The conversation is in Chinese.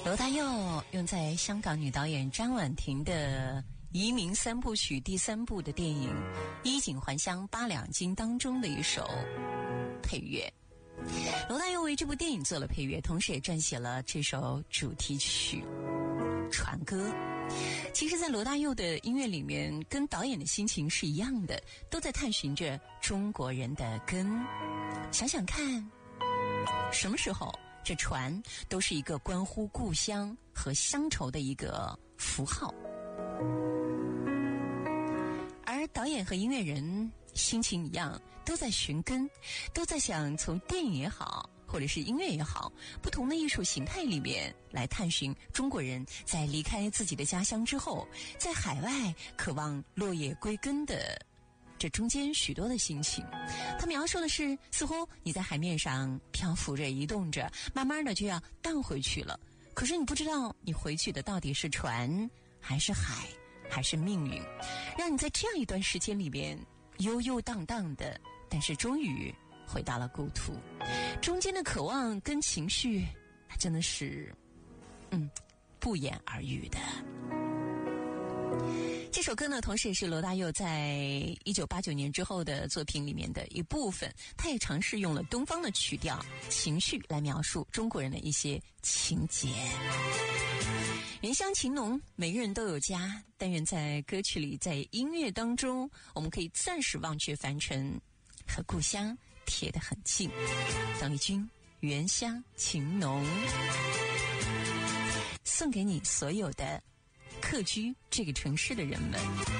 罗大佑用在香港女导演张婉婷的移民三部曲第3部的电影《衣锦还乡8两金》当中的一首配乐。罗大佑为这部电影做了配乐，同时也撰写了这首主题曲《船歌》。其实在罗大佑的音乐里面，跟导演的心情是一样的，都在探寻着中国人的根。想想看，什么时候这船都是一个关乎故乡和乡愁的一个符号，而导演和音乐人心情一样，都在寻根，都在想从电影也好或者是音乐也好，不同的艺术形态里面来探寻中国人在离开自己的家乡之后，在海外渴望落叶归根的这中间许多的心情。他描述的是，似乎你在海面上漂浮着移动着，慢慢的就要荡回去了，可是你不知道你回去的到底是船还是海还是命运，让你在这样一段时间里边悠悠荡荡的，但是终于回到了故土。中间的渴望跟情绪真的是不言而喻的。这首歌呢，同时也是罗大佑在1989年之后的作品里面的一部分，他也尝试用了东方的曲调情绪来描述中国人的一些情节。原乡情浓，每个人都有家，但愿在歌曲里，在音乐当中，我们可以暂时忘却凡尘，和故乡贴得很近。邓丽君，原乡情浓，送给你所有的客居这个城市的人们。